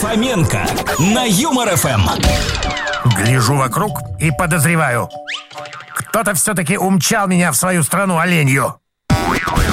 Фоменко на Юмор ФМ. Гляжу вокруг и подозреваю. Кто-то все-таки умчал меня в свою страну оленью.